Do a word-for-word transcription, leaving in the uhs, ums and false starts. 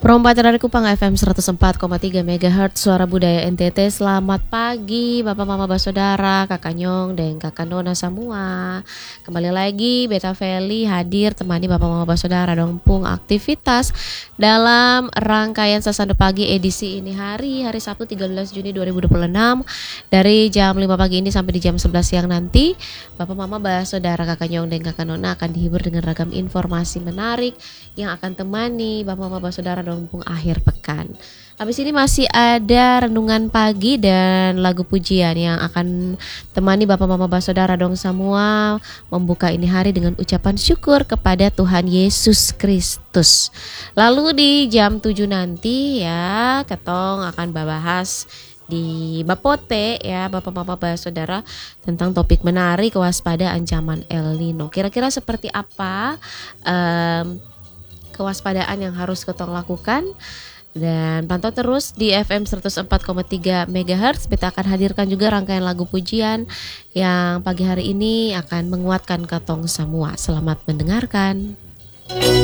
Perompak dari Kupang F M seratus empat koma tiga Megahertz Suara Budaya N T T. Selamat pagi Bapak Mama Basodara, Kakak Nyong dan Kakak Nona semua. Kembali lagi Beta Feli hadir temani Bapak Mama Basodara dongpung aktivitas dalam rangkaian Sasando Pagi edisi ini hari hari Sabtu tiga belas Juni dua ribu dua puluh enam dari jam lima pagi ini sampai di jam sebelas siang nanti. Bapak Mama Basodara, Kakak Nyong dan Kakak Nona akan dihibur dengan ragam informasi menarik yang akan temani Bapak Mama Basodara dongpung akhir pekan. Habis ini masih ada renungan pagi dan lagu pujian yang akan temani Bapak Mama Basodara dong semua membuka ini hari dengan ucapan syukur kepada Tuhan Yesus Kristus. Lalu di jam tujuh nanti ya Ketong akan bahas di Bapote ya Bapak Mama Basodara tentang topik menarik kewaspadaan ancaman El Nino. Kira-kira seperti apa um, kewaspadaan yang harus Ketong lakukan? Dan pantau terus di F M seratus empat koma tiga Megahertz. Beta akan hadirkan juga rangkaian lagu pujian yang pagi hari ini akan menguatkan Ketong semua. Selamat mendengarkan.